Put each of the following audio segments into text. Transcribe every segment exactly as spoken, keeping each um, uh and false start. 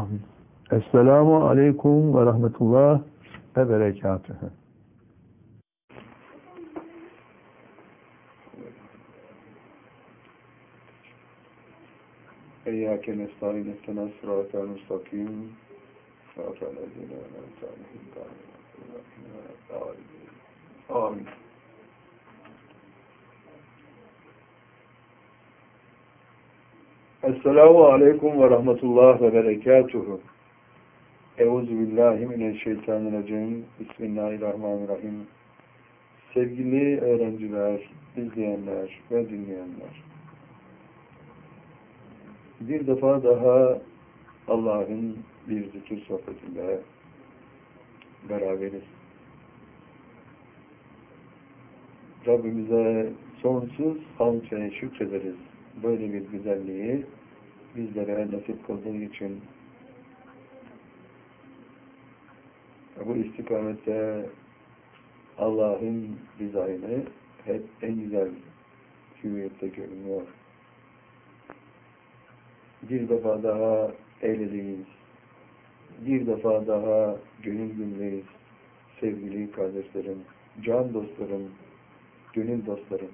Amin. Esselamu aleyküm ve rahmetullah ve berekatühü. İyyâke nestaîn ihdinas sıratal mustakim sıratal lezîne en'amte aleyhim. Amin. Esselamu aleyküm ve rahmetullah ve berekatuhu. Euzubillahimineşşeytanirracim. Bismillahirrahmanirrahim. Sevgili öğrenciler, izleyenler ve dinleyenler. Bir defa daha Allah'ın bir zikir sohbetinde beraberiz. Rabbimize sonsuz hamd ve şükrederiz. Böyle bir güzelliği bizlere nasip kıldığı için bu istikamette Allah'ın dizaynı hep en güzel hüviyette görünüyor. Bir defa daha eylediğimiz, bir defa daha gönül gümleyiz sevgili kardeşlerim, can dostlarım, gönül dostlarım.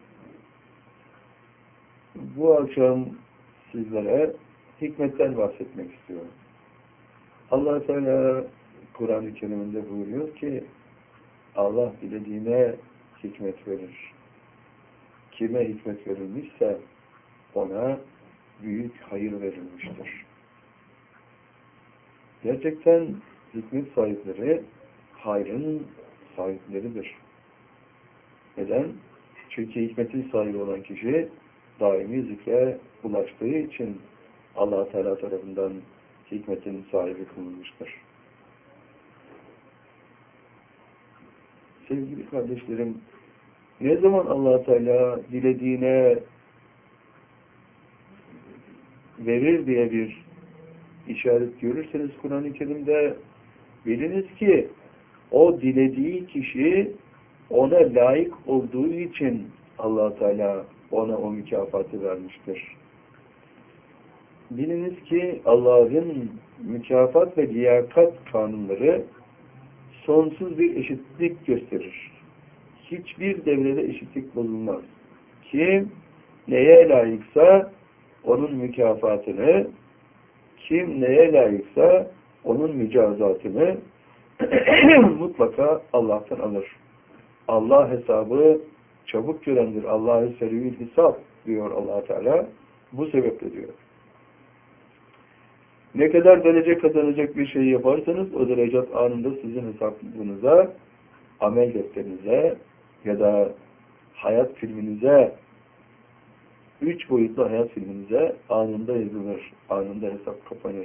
Bu akşam sizlere hikmetten bahsetmek istiyorum. Allah Teala Kur'an-ı Kerim'inde buyuruyor ki Allah dilediğine hikmet verir. Kime hikmet verilmişse ona büyük hayır verilmiştir. Gerçekten hikmet sahipleri hayrın sahipleridir. Neden? Çünkü hikmetin sahibi olan kişi daimi zikre ulaştığı için Allah Teala tarafından hikmetin sahibi kılınmıştır. Sevgili kardeşlerim, ne zaman Allah Teala dilediğine verir diye bir işaret görürseniz Kur'an-ı Kerim'de biliniz ki o dilediği kişi ona layık olduğu için Allah Teala ona o mükafatı vermiştir. Biliniz ki Allah'ın mükafat ve liyakat kanunları sonsuz bir eşitlik gösterir. Hiçbir devrede eşitlik bulunmaz. Kim neye layıksa onun mükafatını, kim neye layıksa onun mücazatını mutlaka Allah'tan alır. Allah hesabı çabuk görendir. Allah'ı serî'ül hesap diyor Allah Teala. Bu sebeple diyor. Ne kadar derece kazanacak bir şey yaparsanız o derecat anında sizin hesabınıza, amel defterinize ya da hayat filminize, üç boyutlu hayat filminize anında yazılır, anında hesap kapanır.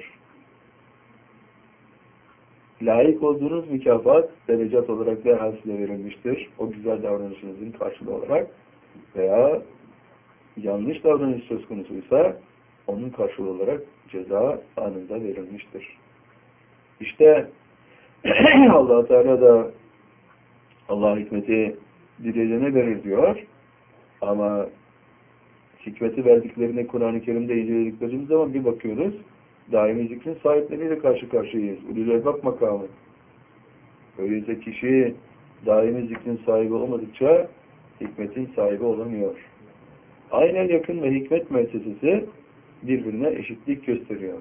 Layık olduğunuz mükafat derecat olarak derhal size verilmiştir. O güzel davranışınızın karşılığı olarak veya yanlış davranış söz konusuysa onun karşılığı olarak ceza anında verilmiştir. İşte Allah Teala da Allah hikmeti dilediğine verir diyor. Ama hikmeti verdiklerini Kur'an-ı Kerim'de incelediklerimiz zaman bir bakıyoruz. Daimi zikrin sahipleriyle karşı karşıyayız. Ulul Elbab makamı. Öyleyse kişi daimi zikrin sahibi olmadıkça hikmetin sahibi olamıyor. Aynen yakın ve hikmet müessesesi birbirine eşitlik gösteriyor.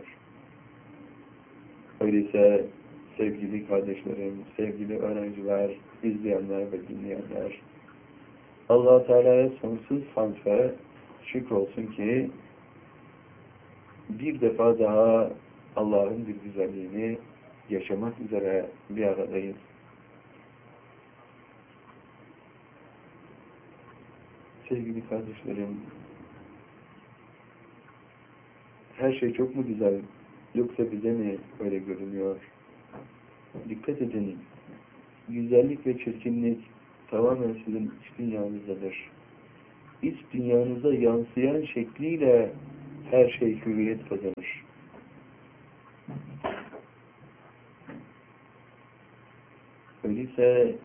Öyleyse sevgili kardeşlerim, sevgili öğrenciler, izleyenler ve dinleyenler, Allah Teala'ya sonsuz hamd ve şükür olsun ki bir defa daha Allah'ın bir güzelliğini yaşamak üzere bir aradayız. Sevgili kardeşlerim, her şey çok mu güzel, yoksa bize mi öyle görünüyor? Dikkat edin, güzellik ve çirkinlik tamamen sizin iç dünyanızdadır. İç dünyanıza yansıyan şekliyle her şey hüviyet kazanır. Öyleyse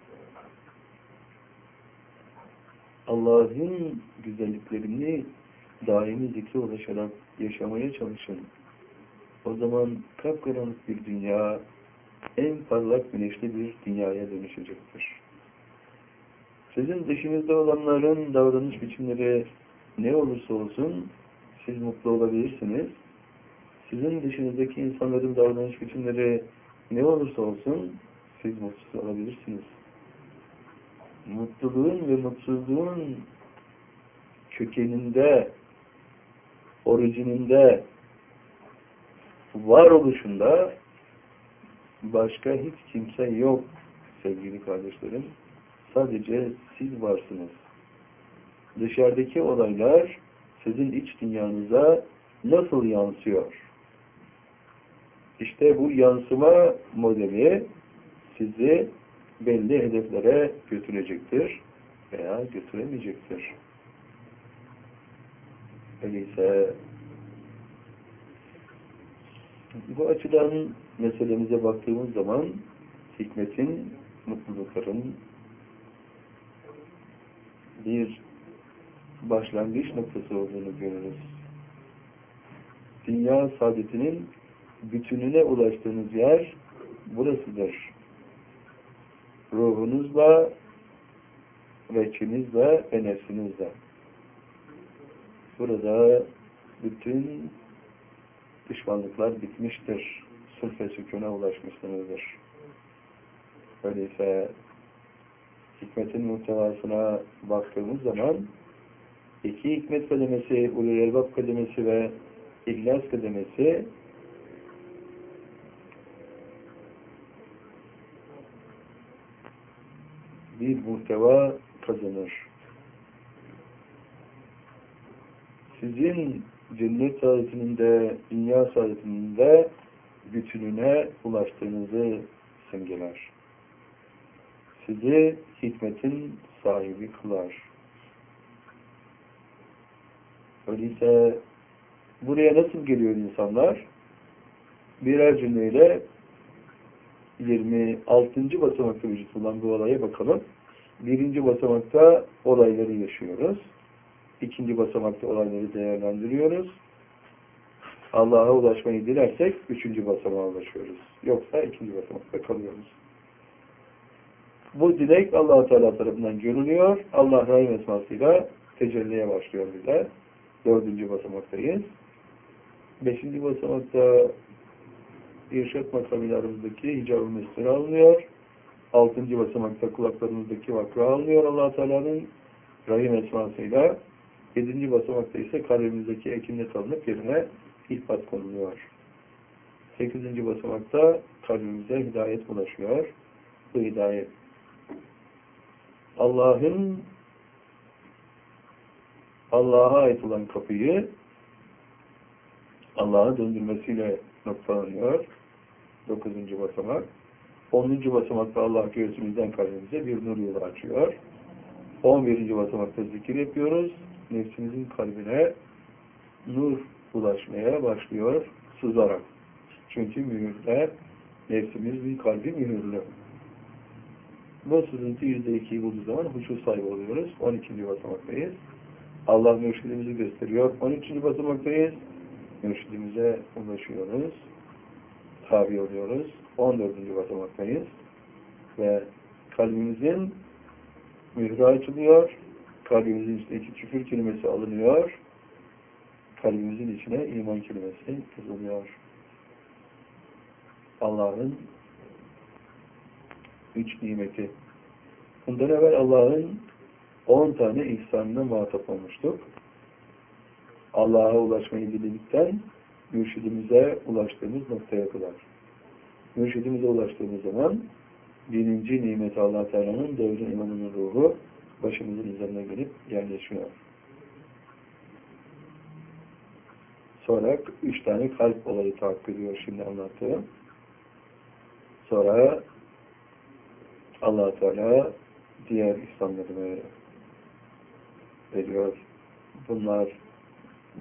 Allah'ın güzelliklerini daimi zikre ulaşarak yaşamaya çalışın. O zaman kapkaranlık bir dünya, en parlak güneşli bir dünyaya dönüşecektir. Sizin dışınızda olanların davranış biçimleri ne olursa olsun, siz mutlu olabilirsiniz. Sizin dışınızdaki insanların davranış biçimleri ne olursa olsun, siz mutsuz olabilirsiniz. Mutluluğun ve mutsuzluğun kökeninde, orijininde, varoluşunda başka hiç kimse yok sevgili kardeşlerim. Sadece siz varsınız. Dışarıdaki olaylar sizin iç dünyanıza nasıl yansıyor? İşte bu yansıma modeli sizi belli hedeflere götürecektir veya götüremeyecektir. Öyleyse bu açıdan meselemize baktığımız zaman hikmetin, mutlulukların bir başlangıç noktası olduğunu görürüz. Dünya saadetinin bütününe ulaştığınız yer burasıdır. Ruhunuzla, veçinizle ve nefsinizle. Burada bütün düşmanlıklar bitmiştir. Sulh ve sükûne ulaşmışsınızdır. Öyleyse hikmetin muhtevasına baktığımız zaman iki hikmet kademesi, ulul elbab kademesi ve ihlas kademesi bir muhteva kazanır. Sizin cennet saadetinin de, dünya saadetinin de bütününe ulaştığınızı simgeler. Sizi hikmetin sahibi kılar. Öyleyse buraya nasıl geliyor insanlar? Birer cümleyle yirmi altıncı basamakta vücut bulan bu olaya bakalım. Birinci basamakta olayları yaşıyoruz. İkinci basamakta olayları değerlendiriyoruz. Allah'a ulaşmayı dilersek üçüncü basamağa ulaşıyoruz. Yoksa ikinci basamakta kalıyoruz. Bu dilek Allah-u Teala tarafından görülüyor. Allah Rahim esmasıyla tecelliye başlıyor bize. Dördüncü basamaktayız. Beşinci basamakta irşad makamlarımızdaki hicab-ı mesleri alınıyor. Altıncı basamakta kulaklarımızdaki vakra alınıyor Allah-u Teala'nın Rahim esmasıyla. Yedinci basamakta ise kalbimizdeki ekinle alınıp yerine ihbat konuluyor. Sekizinci basamakta kalbimize hidayet ulaşıyor. Bu hidayet Allah'ın Allah'a ait olan kapıyı Allah'a döndürmesiyle noktalanıyor. Dokuzuncu basamak. Onuncu basamakta Allah göğsümüzden kalbimize bir nur yolu açıyor. On birinci basamakta zikir yapıyoruz. Nefsimizin kalbine nur ulaşmaya başlıyor sızarak. Çünkü mühürler, nefsimizin kalbi mühürlü. Bu sızıntı yüzde ikiyi bulduğu zaman huşu sahibi oluyoruz. On ikinci basamaktayız. Allah mürşidimizi gösteriyor. On üçüncü basamaktayız. Mürşidimize ulaşıyoruz. Tabi oluyoruz. On dördüncü basamaktayız. Ve kalbimizin mührü açılıyor. Kalbimizin içindeki küfür kelimesi alınıyor. Kalbimizin içine iman kelimesi yazılıyor. Allah'ın üç nimeti. Bundan evvel Allah'ın on tane ihsanına muhatap olmuştuk. Allah'a ulaşmayı diledikten mürşidimize ulaştığımız noktaya kadar. Mürşidimize ulaştığımız zaman birinci nimet Allah Teala'nın devrin imanının ruhu başımızın üzerine gelip yerleşiyor. Sonra üç tane kalp olayı tahakkuk ediyor şimdi anlattığım. Sonra Allah Teala diğer İslamlarını veriyor. Bunlar